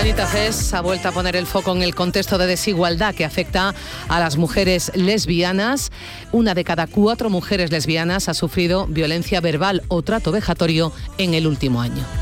Anita Fes ha vuelto a poner el foco en el contexto de desigualdad que afecta a las mujeres lesbianas. 1 de cada 4 mujeres lesbianas ha sufrido violencia verbal o trato vejatorio en el último año.